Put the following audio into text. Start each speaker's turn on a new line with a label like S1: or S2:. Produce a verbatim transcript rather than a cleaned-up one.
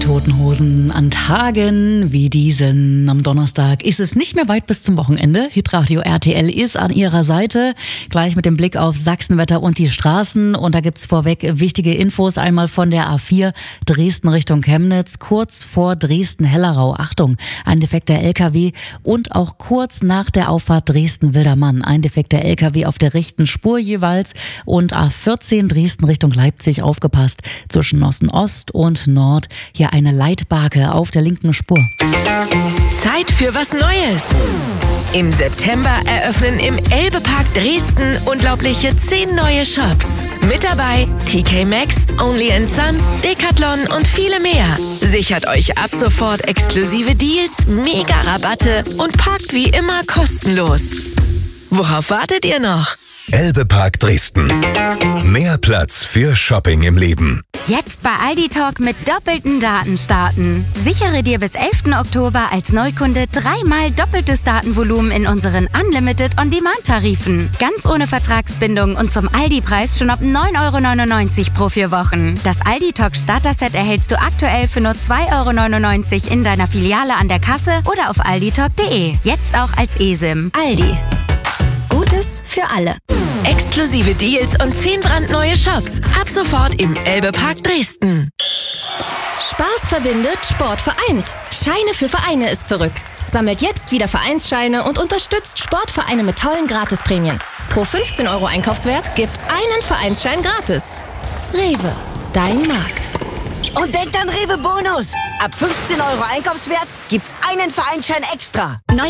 S1: Toten Hosen an Tagen wie diesen. Am Donnerstag ist es nicht mehr weit bis zum Wochenende. Hitradio R T L ist an ihrer Seite. Gleich mit dem Blick auf Sachsenwetter und die Straßen. Und da gibt's vorweg wichtige Infos. Einmal von der A vier Dresden Richtung Chemnitz. Kurz vor Dresden-Hellerau. Achtung, ein defekter L K W. Und auch kurz nach der Auffahrt Dresden-Wildermann. Ein defekter L K W auf der rechten Spur jeweils. Und A vierzehn Dresden Richtung Leipzig. Aufgepasst. Zwischen Osten Ost und Nord. Hier eine Leitbarke auf der linken Spur.
S2: Zeit für was Neues. Im September eröffnen im Elbe-Park Dresden unglaubliche zehn neue Shops. Mit dabei T K Maxx, Only and Sons, Decathlon und viele mehr. Sichert euch ab sofort exklusive Deals, Mega-Rabatte und parkt wie immer kostenlos. Worauf wartet ihr noch?
S3: Elbe-Park Dresden. Mehr Platz für Shopping im Leben.
S4: Jetzt bei Aldi Talk mit doppelten Daten starten. Sichere dir bis elften Oktober als Neukunde dreimal doppeltes Datenvolumen in unseren Unlimited On-Demand-Tarifen. Ganz ohne Vertragsbindung und zum Aldi-Preis schon ab neun Euro neunundneunzig pro vier Wochen. Das Aldi Talk Starter-Set erhältst du aktuell für nur zwei Euro neunundneunzig in deiner Filiale an der Kasse oder auf alditalk punkt de. Jetzt auch als eSIM. Aldi. Gutes für alle.
S2: Exklusive Deals und zehn brandneue Shops. Ab sofort im Elbe-Park Dresden.
S5: Spaß verbindet, Sport vereint. Scheine für Vereine ist zurück. Sammelt jetzt wieder Vereinsscheine und unterstützt Sportvereine mit tollen Gratisprämien. Pro fünfzehn Euro Einkaufswert gibt's einen Vereinsschein gratis. Rewe, dein Markt.
S6: Und denkt an Rewe Bonus. Ab fünfzehn Euro Einkaufswert gibt's einen Vereinsschein extra.
S5: Neue